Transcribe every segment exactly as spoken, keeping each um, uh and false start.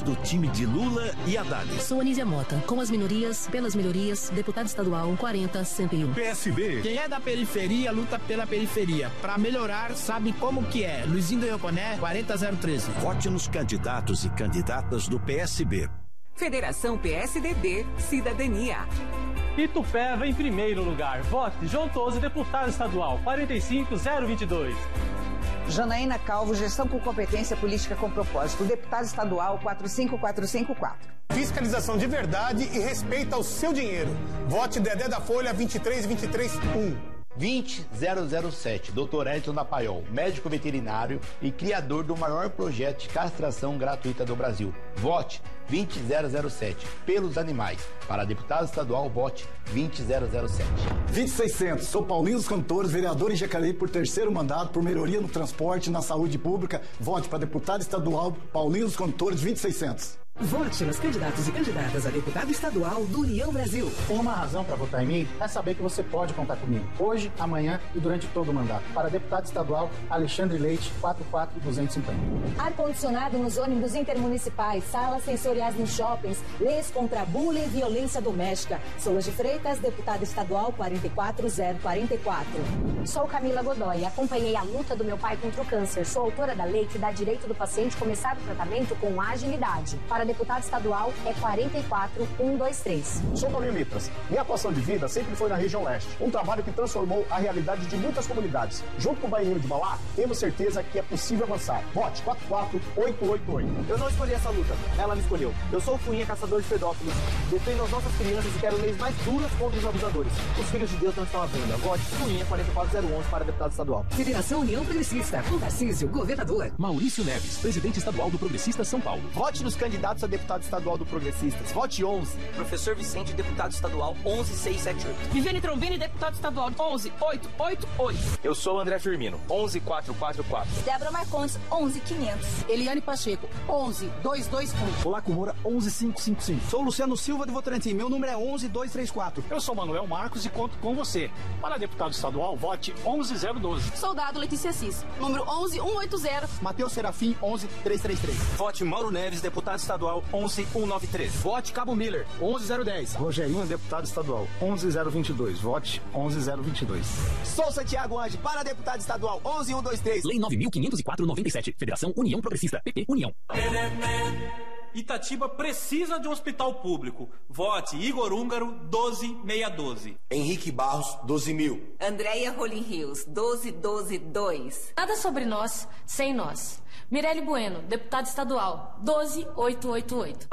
do time de Lula e Haddad. Sou Anísia Mota, com as minorias, pelas melhorias, deputado estadual quarenta cento e um. P S B. Quem é da periferia luta pela periferia. Pra melhorar, sabe como que é. Luizinho do Ioconé, quarenta zero treze. Vote nos candidatos e candidatas do P S B. Federação P S D B, Cidadania. Itupeva em primeiro lugar. Vote João Toso, deputado estadual, quarenta e cinco zero vinte e dois. Janaína Calvo, gestão com competência política com propósito, deputado estadual quatro cinco quatro cinco quatro. Fiscalização de verdade e respeito ao seu dinheiro. Vote Dedé da Folha vinte e três vinte e três um. vinte zero zero sete, doutor Edson da Paiol, médico veterinário e criador do maior projeto de castração gratuita do Brasil. Vote vinte zero zero sete, pelos animais. Para deputado estadual, vote vinte zero zero sete. vinte e seiscentos, sou Paulinho dos Cantores, vereador em Jacareí por terceiro mandato, por melhoria no transporte e na saúde pública. Vote para deputado estadual, Paulinho dos Cantores, vinte e seiscentos. Vote nos candidatos e candidatas a deputado estadual do União Brasil. Uma razão para votar em mim é saber que você pode contar comigo, hoje, amanhã e durante todo o mandato. Para deputado estadual, Alexandre Leite, quatro quatro duzentos e cinquenta. Ar-condicionado nos ônibus intermunicipais, salas sensoriais nos shoppings, leis contra bullying e violência doméstica. Solange Freitas, deputada estadual quarenta e quatro zero quarenta e quatro. Sou Camila Godoy, acompanhei a luta do meu pai contra o câncer. Sou autora da lei que dá direito do paciente começar o tratamento com agilidade. Para deputado estadual é quarenta e quatro um dois três. Sou Toninho Mitras. Minha atuação de vida sempre foi na região leste. Um trabalho que transformou a realidade de muitas comunidades. Junto com o Bairro de Mauá, temos certeza que é possível avançar. Vote quatro quatro oito oito oito. Eu não escolhi essa luta, ela me escolheu. Eu sou o Cunha, caçador de pedófilos. Defendo as nossas crianças e quero leis mais duras contra os abusadores. Os filhos de Deus não estão à venda. Vote Cunha quarenta e quatro zero onze para deputado estadual. Federação União Progressista, com Tarcísio, governador. Maurício Neves, presidente estadual do Progressista São Paulo. Vote nos candidatos a deputado estadual do Progressistas. Vote onze. Professor Vicente, deputado estadual onze seis sete oito. Viviane Trombini, deputado estadual onze oito oito oito. Eu sou o André Firmino, onze quatro quatro quatro. Débora Marcondes, onze quinhentos. Eliane Pacheco, onze dois dois um. Olá, Moura, onze cinco cinco cinco. Sou Luciano Silva de Votorantim, meu número é onze dois três quatro. Eu sou Manuel Marcos e conto com você. Para deputado estadual, vote onze zero doze. Soldado Letícia Assis, número onze um oito zero. Matheus Serafim, onze três três três. Vote Mauro Neves, deputado estadual, onze um nove três. Vote Cabo Miller, onze zero dez. Rogerinho, deputado estadual, onze zero vinte e dois. Vote onze zero vinte e dois. Sou Santiago Ange, para deputado estadual, onze um dois três. Lei nove mil quinhentos e quatro, noventa e sete. Federação União Progressista. P P União. Itatiba precisa de um hospital público. Vote Igor Húngaro, doze seis doze. Henrique Barros, doze mil. Andréia Rolim Rios, doze doze dois. Nada sobre nós, sem nós. Mirelle Bueno, deputada estadual, doze oito oito oito.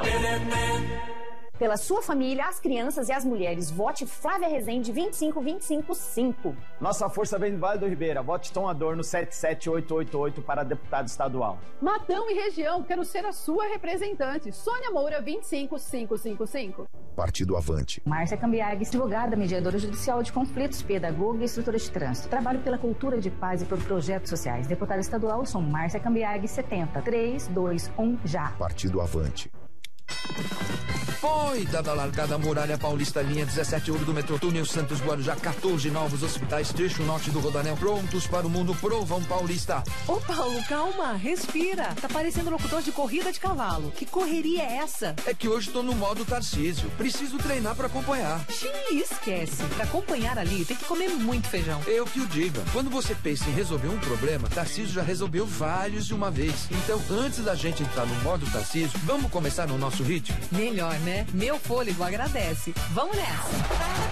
Pela sua família, as crianças e as mulheres, vote Flávia Rezende vinte e cinco vinte e cinco cinco. Nossa força vem do Vale do Ribeira. Vote Tom Adorno sete sete oito oito oito para deputado estadual. Matão e região, quero ser a sua representante. Sônia Moura vinte e cinco cinco cinco cinco. Partido Avante. Márcia Cambiaghi, advogada, mediadora judicial de conflitos, pedagoga e instrutora de trânsito. Trabalho pela cultura de paz e por projetos sociais. Deputada estadual, sou Márcia Cambiaghi, setenta, três dois um já. Partido Avante. Foi dada a largada a Muralha Paulista, linha dezessete ouro do metrô, túnel Santos Guarujá, quatorze novos hospitais, trecho norte do Rodanel, prontos para o mundo, Provão Paulista. Ô Paulo, calma, respira. Tá parecendo locutor de corrida de cavalo. Que correria é essa? É que hoje tô no modo Tarcísio, preciso treinar para acompanhar. Xiii, esquece. Pra acompanhar ali, tem que comer muito feijão. Eu que o diga. Quando você pensa em resolver um problema, Tarcísio já resolveu vários de uma vez. Então, antes da gente entrar no modo Tarcísio, vamos começar no nosso ritmo? Melhor, né? Meu fôlego agradece. Vamos nessa!